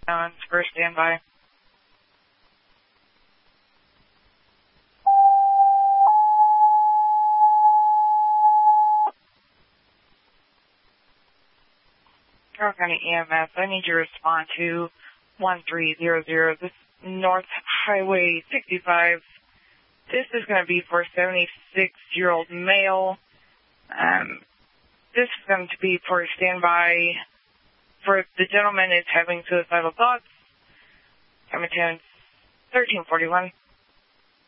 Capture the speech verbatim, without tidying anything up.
on for standby. Carroll County E M S, I need you to respond to one three zero zero. This North Highway sixty-five. This is going to be for a seventy-six-year-old male. Um, this is going to be for a standby for the gentleman is having suicidal thoughts. Coming to thirteen forty-one.